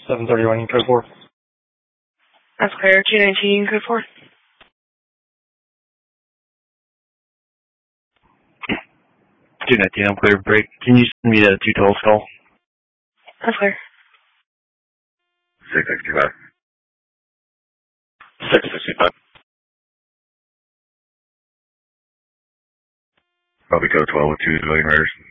731 code 4. That's clear. 219 code 4. 219, I'm clear. Break. Can you send me a 212 call? That's clear. 665. 665. Probably code 12 with 2 civilian riders.